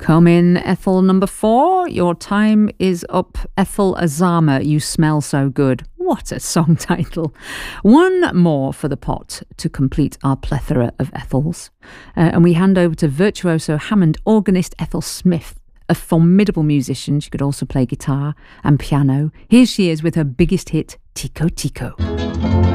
Come in, Ethel number 4. Your time is up. Ethel Azama, You Smell So Good. What a song title. One more for the pot to complete our plethora of Ethels. And we hand over to virtuoso Hammond organist Ethel Smith, a formidable musician. She could also play guitar and piano. Here she is with her biggest hit, Tico Tico.